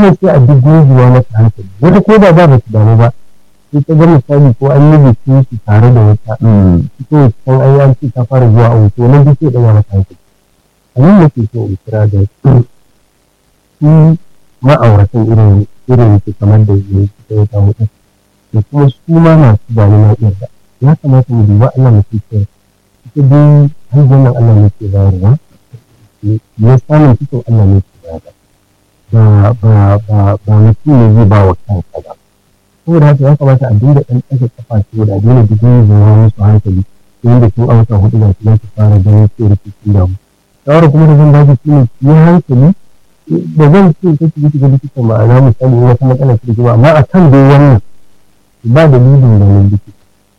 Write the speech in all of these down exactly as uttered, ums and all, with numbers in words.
sai a duk gogewa mata hankali wata ko da ba ba su damu ba sai ta ga misali ko an yi bikin su tare da wata ko can an yi an ce ta fara zuwa a wuce nan duk sai ɗaga mata hankali a nan nake so in kira da su ma'auratan irin irin su kamar da ya ta wata hudu da kuma su ma masu gani na iya ya kamata mu duba Allah mu ce ita dai hanyar nan Allah ne ke bayarwa ya samun cikin Allah ne ke bayarwa ba ba ba ba mutum ne zai ba wa kansa ba saboda haka ya kamata a dinga ɗan ɗaga kafa ce da dole duk yin zuwa musu hankali yadda sun auka hudu da su su fara ganin sai rikicin damu shawara kuma da zan ba su shine yi hankali da zan ce ta ci ga likita ma'ana misali wata matsala ta ba amma a kan dai wannan ba dalilin da wani likita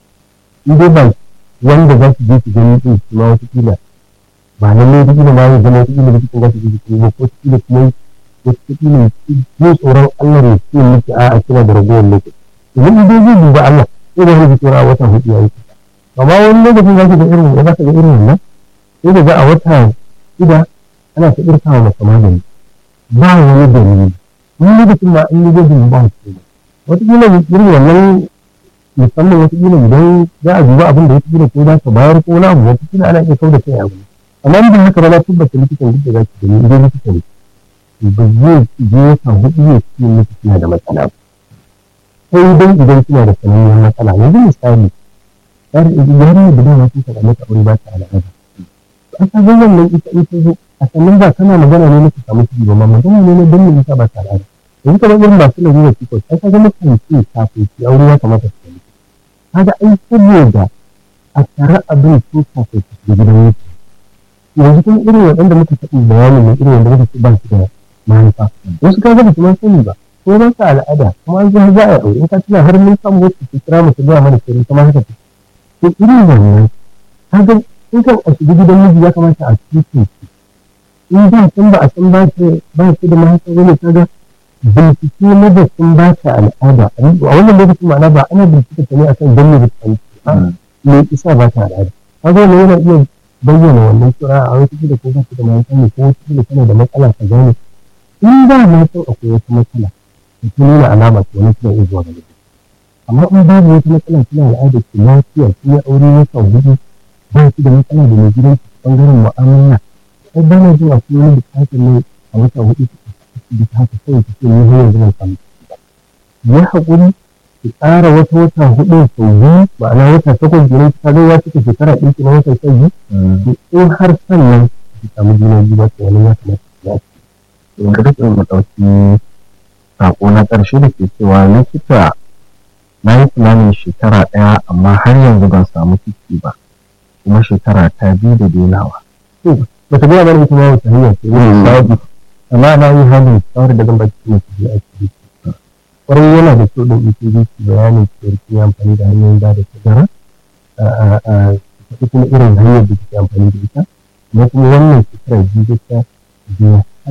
in dai ba wanda za su je su gani din su ma wata kila ba nan ne duk da ma ya zama wata kila likitan za su je su gani ko wata kila kuma wata kila ne tsoron Allah ne su miki a a kina da ragowar lokaci idan idan zai duba Allah sai da wani tsora a watan hudu ya yi amma wani lokacin za su ga irin ya za su ga irin wannan sai da ga a wata shida ana ta irkawa masa magani ba wani dalili wani lokacin ma an yi gwajin ba su wata kila irin wannan musamman wata kila idan za a duba abin da wata kila ko za ka bayar ko na abu wata kila ana iya kauda kai abu amma idan haka ba na tabbata likitan duk da za ki gani idan likita ne ba zai je wata hudu ya ce miki kina da matsala ba sai idan idan kina da sananniyar matsala yanzu misali yar yarin da dama sun faɗa maka aure ba ta al'ada a ka ga wannan ita ita zo a sannan ba kana magana ne maka samu ciki ba magana ne na dan ne ba ta al'ada yanzu kamar irin masu lalura ciki sai ka ga mutum ce kafin ki aure ya kamata su yi kaga ai saboda a tare abin su kafin su shiga gidan wuce yanzu kuma irin waɗanda muka faɗi bayanin ne irin wanda muka ce ba su da manufa wasu ka ga ba su ma sani ba ko ba sa al'ada kuma an zo za a yi aure in ka tuna har mun samu wacce ta kira mu ta gaya mana kenan kuma haka ta to irin wannan kaga in kan a shiga gidan miji ya kamata a cikin shi in ba san ba a san ba ta ba ta da mahaifa wani kaga bincike na da sun ba ta al'ada a wannan lokacin ma'ana ba ana bincike ta ne akan danne da ta me isa ba ta al'ada kaga wannan yana iya bayyana wannan sura a wata kila ko ba ta da mahaifa ne ko wata kila tana da matsala ka gane in ba na san akwai wata matsala ta nuna alama ta wani kila iya zuwa ga likita amma in babu wata matsala kina al'ada ki lafiya ki ya aure ya sau hudu ba ki da matsala da mai gidan ki bangaren mu'amala sai ba na jin akwai wani bukatar ne a wata hudu da ta haka kawai ta ce ni har yanzu ban samu ya haƙuri ki ƙara wata wata hudu sau biyu ma'ana wata takwas kenan ta zo ya cika shekara ɗin ki na wata sau biyu in har sannan ki samu juna biyu ba to wani ya kamata ki lafiya. in ka rike mu ɗauki saƙo na ƙarshe da ke cewa likita na yi tunanin shekara ɗaya amma har yanzu ban samu ciki ba kuma shekara ta biyu da denawa. Bata gaya mana kuma wata hanya ce wani sabu amma na yi halin tsawar da zan baki kuma su je aiki kwarai yana da kyau da ita zai ci bayanin cewar kin amfani da hanyoyin ba da tazara a kuma irin hanyar da kike amfani da ita kuma kuma wannan shekara biyu ta biyu